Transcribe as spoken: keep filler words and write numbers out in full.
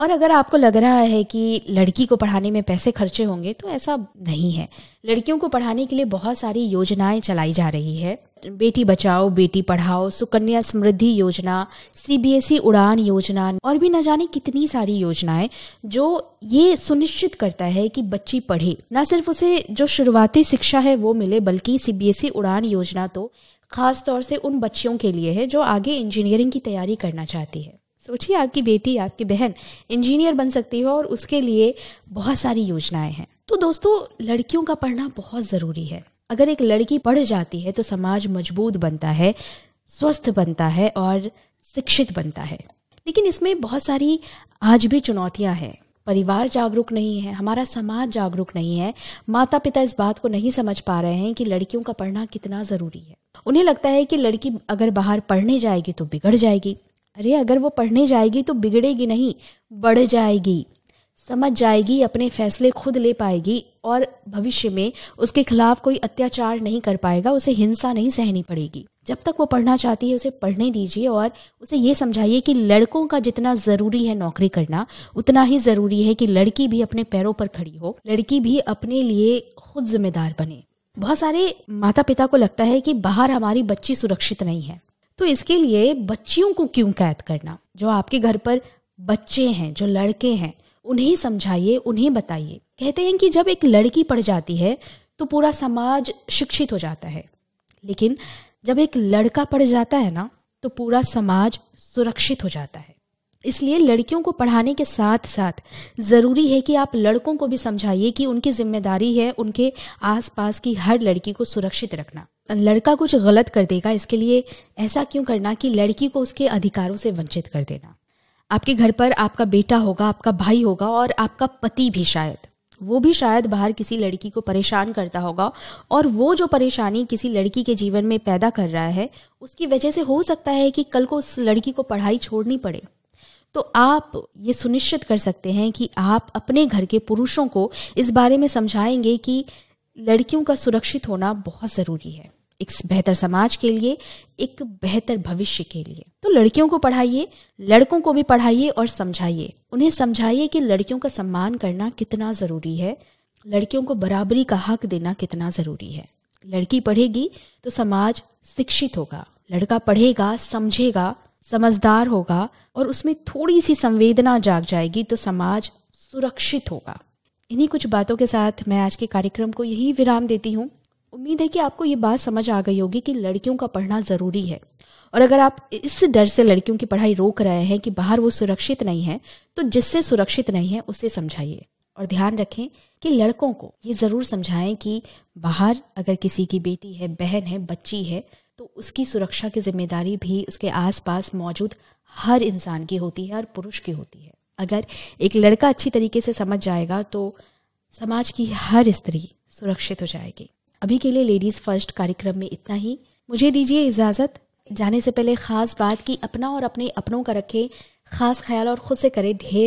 और अगर आपको लग रहा है कि लड़की को पढ़ाने में पैसे खर्चे होंगे, तो ऐसा नहीं है। लड़कियों को पढ़ाने के लिए बहुत सारी योजनाएं चलाई जा रही है। बेटी बचाओ बेटी पढ़ाओ, सुकन्या समृद्धि योजना, सीबीएसई उड़ान योजना और भी न जाने कितनी सारी योजनाएं जो ये सुनिश्चित करता है कि बच्ची पढ़े। न सिर्फ उसे जो शुरुआती शिक्षा है वो मिले, बल्कि सीबीएसई उड़ान योजना तो खास तौर से उन बच्चियों के लिए है जो आगे इंजीनियरिंग की तैयारी करना चाहती है। सोचिए, आपकी बेटी, आपकी बहन इंजीनियर बन सकती है और उसके लिए बहुत सारी योजनाएं हैं। तो दोस्तों, लड़कियों का पढ़ना बहुत ज़रूरी है। अगर एक लड़की पढ़ जाती है तो समाज मजबूत बनता है, स्वस्थ बनता है और शिक्षित बनता है। लेकिन इसमें बहुत सारी आज भी चुनौतियां हैं। परिवार जागरूक नहीं है, हमारा समाज जागरूक नहीं है, माता पिता इस बात को नहीं समझ पा रहे हैं कि लड़कियों का पढ़ना कितना ज़रूरी है। उन्हें लगता है कि लड़की अगर बाहर पढ़ने जाएगी तो बिगड़ जाएगी। अरे, अगर वो पढ़ने जाएगी तो बिगड़ेगी नहीं, बढ़ जाएगी, समझ जाएगी, अपने फैसले खुद ले पाएगी और भविष्य में उसके खिलाफ कोई अत्याचार नहीं कर पाएगा, उसे हिंसा नहीं सहनी पड़ेगी। जब तक वो पढ़ना चाहती है उसे पढ़ने दीजिए और उसे ये समझाइए कि लड़कों का जितना ज़रूरी है नौकरी करना, उतना ही ज़रूरी है कि लड़की भी अपने पैरों पर खड़ी हो, लड़की भी अपने लिए खुद जिम्मेदार बने। बहुत सारे माता पिता को लगता है कि बाहर हमारी बच्ची सुरक्षित नहीं है, तो इसके लिए बच्चियों को क्यों कैद करना। जो आपके घर पर बच्चे हैं, जो लड़के हैं, उन्हें समझाइए, उन्हें बताइए। कहते हैं कि जब एक लड़की पढ़ जाती है तो पूरा समाज शिक्षित हो जाता है, लेकिन जब एक लड़का पढ़ जाता है ना, तो पूरा समाज सुरक्षित हो जाता है। इसलिए लड़कियों को पढ़ाने के साथ साथ ज़रूरी है कि आप लड़कों को भी समझाइए कि उनकी जिम्मेदारी है उनके आसपास की हर लड़की को सुरक्षित रखना। लड़का कुछ गलत कर देगा, इसके लिए ऐसा क्यों करना कि लड़की को उसके अधिकारों से वंचित कर देना। आपके घर पर आपका बेटा होगा, आपका भाई होगा और आपका पति भी, शायद वो भी शायद बाहर किसी लड़की को परेशान करता होगा, और वो जो परेशानी किसी लड़की के जीवन में पैदा कर रहा है, उसकी वजह से हो सकता है कि कल को उस लड़की को पढ़ाई छोड़नी पड़े। तो आप ये सुनिश्चित कर सकते हैं कि आप अपने घर के पुरुषों को इस बारे में समझाएंगे कि लड़कियों का सुरक्षित होना बहुत ज़रूरी है, एक बेहतर समाज के लिए, एक बेहतर भविष्य के लिए। तो लड़कियों को पढ़ाइए, लड़कों को भी पढ़ाइए और समझाइए। उन्हें समझाइए कि लड़कियों का सम्मान करना कितना ज़रूरी है, लड़कियों को बराबरी का हक देना कितना ज़रूरी है। लड़की पढ़ेगी तो समाज शिक्षित होगा, लड़का पढ़ेगा, समझेगा, समझदार होगा और उसमें थोड़ी सी संवेदना जाग जाएगी तो समाज सुरक्षित होगा। इन्हीं कुछ बातों के साथ मैं आज के कार्यक्रम को यही विराम देती हूँ। उम्मीद है कि आपको ये बात समझ आ गई होगी कि लड़कियों का पढ़ना ज़रूरी है, और अगर आप इस डर से लड़कियों की पढ़ाई रोक रहे हैं कि बाहर वो सुरक्षित नहीं है, तो जिससे सुरक्षित नहीं है उसे समझाइए। और ध्यान रखें कि लड़कों को ये ज़रूर समझाएं कि बाहर अगर किसी की बेटी है, बहन है, बच्ची है, तो उसकी सुरक्षा की जिम्मेदारी भी उसके आसपास मौजूद हर इंसान की होती है, हर पुरुष की होती है। अगर एक लड़का अच्छी तरीके से समझ जाएगा तो समाज की हर स्त्री सुरक्षित हो जाएगी। अभी के लिए लेडीज़ फर्स्ट कार्यक्रम में इतना ही। मुझे दीजिए इजाज़त। जाने से पहले ख़ास बात कि अपना और अपने अपनों का रखें खास ख्याल और ख़ुद से करें ढेर